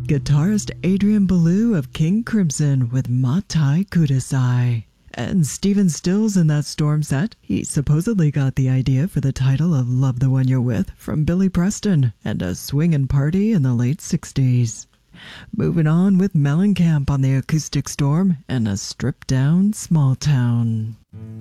guitarist Adrian Belew of King Crimson with Matai Kudasai. And Stephen Stills in that Storm set. He supposedly got the idea for the title of Love the One You're With from Billy Preston and a swingin' party in the late 60s. Moving on with Mellencamp on the acoustic Storm and a stripped down Small Town.